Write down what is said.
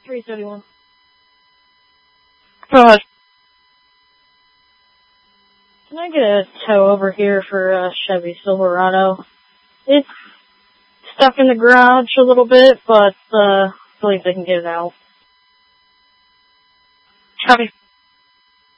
371. Go ahead. Can I get a tow over here for a Chevy Silverado? It's stuck in the garage a little bit, but I believe they can get it out. Copy.